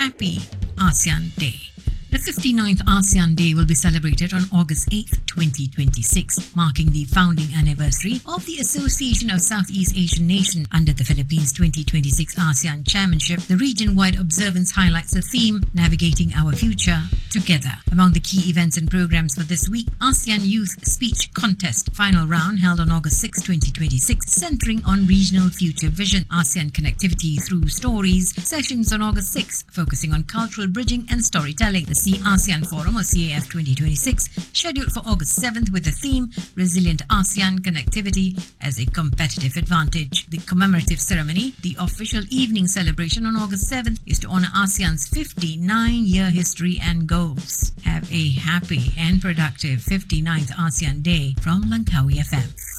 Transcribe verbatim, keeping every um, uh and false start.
happy ASEAN Day. The fifty-ninth ASEAN Day will be celebrated on August eighth, twenty twenty-six, marking the founding anniversary of the Association of Southeast Asian Nations. Under the Philippines twenty twenty-six ASEAN Chairmanship, the region-wide observance highlights the theme, Navigating Our Future Together. Among the key events and programs for this week, ASEAN Youth Speech Contest final round held on August sixth, twenty twenty-six, centering on regional future vision, ASEAN connectivity through stories, sessions on August sixth, focusing on cultural bridging and storytelling. The C ASEAN Forum or C A F twenty twenty-six scheduled for August seventh with the theme Resilient ASEAN Connectivity as a Competitive Advantage. The commemorative ceremony, the official evening celebration on August seventh, is to honor ASEAN's fifty-nine year history and goals. Have a happy and productive fifty-ninth ASEAN Day from Langkawi F M.